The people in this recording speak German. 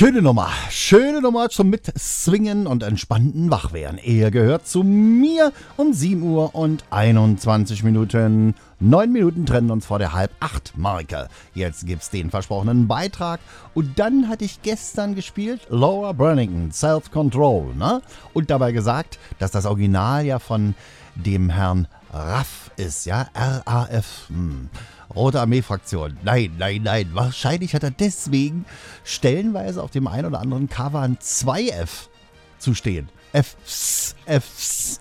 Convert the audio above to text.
Schöne Nummer zum Mitswingen und entspannten Wachwerden. Er gehört zu mir um 7 Uhr und 21 Minuten. 9 Minuten trennen uns vor der Halb-8-Marke. Jetzt gibt's den versprochenen Beitrag. Und dann hatte ich gestern gespielt Laura Branigan, Self-Control, ne? Und dabei gesagt, dass das Original ja von dem Herrn Raff ist, ja? R-A-F. Rote Armee-Fraktion. Nein. Wahrscheinlich hat er deswegen stellenweise auf dem einen oder anderen Cover ein 2F zu stehen. Fs.